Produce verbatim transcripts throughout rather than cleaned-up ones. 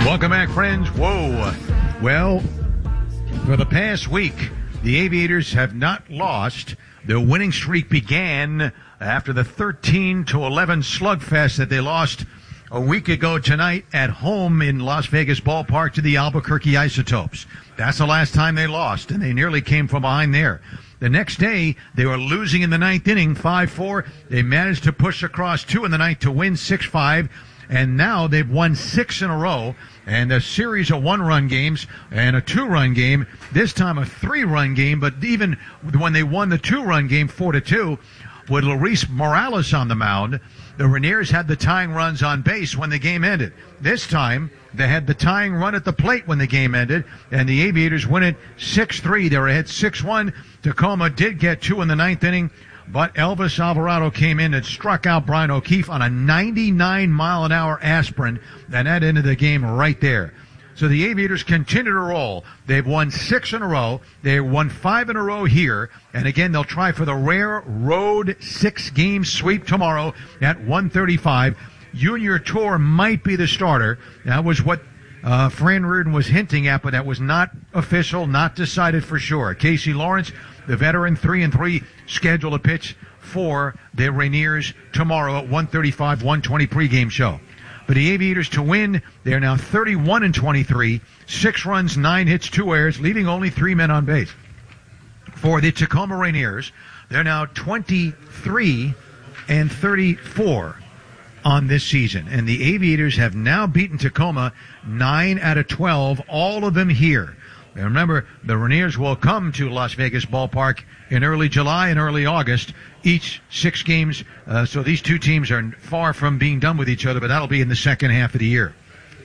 Welcome back, friends. Whoa. Well, for the past week, the Aviators have not lost. Their winning streak began after the thirteen to eleven slugfest that they lost a week ago tonight at home in Las Vegas Ballpark to the Albuquerque Isotopes. That's the last time they lost, and they nearly came from behind there. The next day, they were losing in the ninth inning, five four. They managed to push across two in the ninth to win six five. And now they've won six in a row, and a series of one-run games and a two-run game, this time a three-run game, but even when they won the two-run game four to two, with Luis Morales on the mound, the Rainiers had the tying runs on base when the game ended. This time, they had the tying run at the plate when the game ended, and the Aviators win it six three. They were ahead six one. Tacoma did get two in the ninth inning, but Elvis Alvarado came in and struck out Brian O'Keefe on a ninety-nine mile an hour aspirin, and that ended the game right there. So the Aviators continue to roll. They've won six in a row. They won five in a row here. And again, they'll try for the rare road six-game sweep tomorrow at one thirty-five. Junior Tour might be the starter. That was what uh, Fran Reardon was hinting at, but that was not official, not decided for sure. Casey Lawrence, the veteran, three and three, scheduled to pitch for the Rainiers tomorrow at one thirty-five, one twenty pregame show. But the Aviators to win, they're now thirty-one and twenty-three, six runs, nine hits, two errors, leaving only three men on base. For the Tacoma Rainiers, they're now twenty-three and thirty-four on this season. And the Aviators have now beaten Tacoma nine out of twelve, all of them here. And remember, the Rainiers will come to Las Vegas Ballpark in early July and early August, each six games. Uh, so these two teams are far from being done with each other, but that'll be in the second half of the year.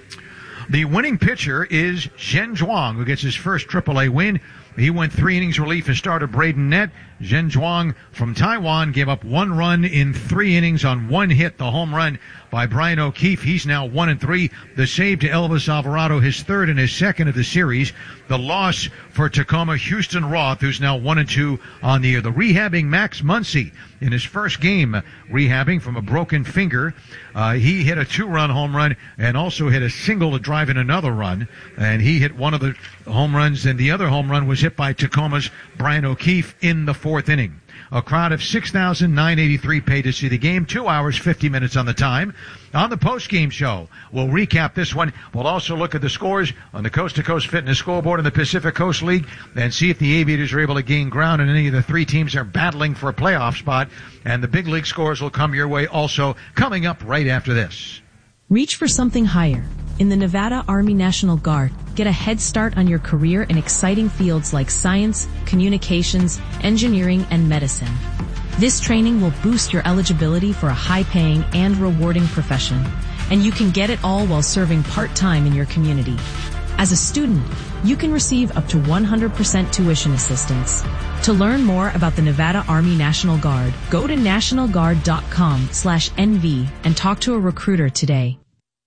The winning pitcher is Zhen Zhuang, who gets his first triple A win. He went three innings relief and started Braden Nett. Zhen Zhuang from Taiwan gave up one run in three innings on one hit, the home run by Brian O'Keefe. He's now one and three. The save to Elvis Alvarado, his third and his second of the series. The loss for Tacoma, Houston Roth, who's now one and two on the year. The rehabbing Max Muncy in his first game, rehabbing from a broken finger. Uh, he hit a two-run home run and also hit a single to drive in another run. And he hit one of the home runs, and the other home run was hit by Tacoma's Brian O'Keefe in the fourth inning. A crowd of six thousand nine hundred eighty-three paid to see the game. Two hours, fifty minutes on the time. On the post-game show, we'll recap this one. We'll also look at the scores on the Coast to Coast Fitness scoreboard in the Pacific Coast League and see if the Aviators are able to gain ground and any of the three teams are battling for a playoff spot. And the big league scores will come your way also coming up right after this. Reach for something higher. In the Nevada Army National Guard, get a head start on your career in exciting fields like science, communications, engineering, and medicine. This training will boost your eligibility for a high-paying and rewarding profession, and you can get it all while serving part-time in your community. As a student, you can receive up to one hundred percent tuition assistance. To learn more about the Nevada Army National Guard, go to national guard dot com slash N V and talk to a recruiter today.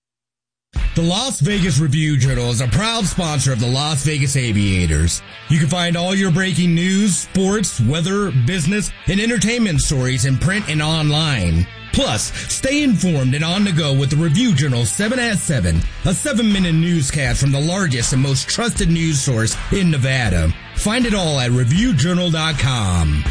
The Las Vegas Review-Journal is a proud sponsor of the Las Vegas Aviators. You can find all your breaking news, sports, weather, business, and entertainment stories in print and online. Plus, stay informed and on the go with the Review-Journal seven at seven, a seven-minute newscast from the largest and most trusted news source in Nevada. Find it all at review journal dot com.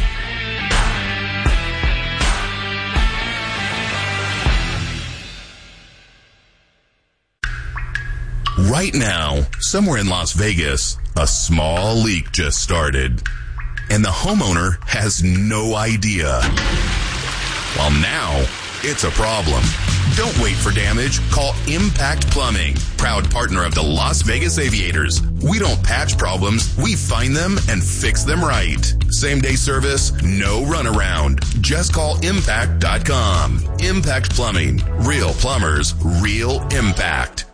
Right now, somewhere in Las Vegas, a small leak just started, and the homeowner has no idea. Well, now, it's a problem. Don't wait for damage. Call Impact Plumbing, proud partner of the Las Vegas Aviators. We don't patch problems. We find them and fix them right. Same-day service, no runaround. Just call impact dot com. Impact Plumbing. Real plumbers, real impact.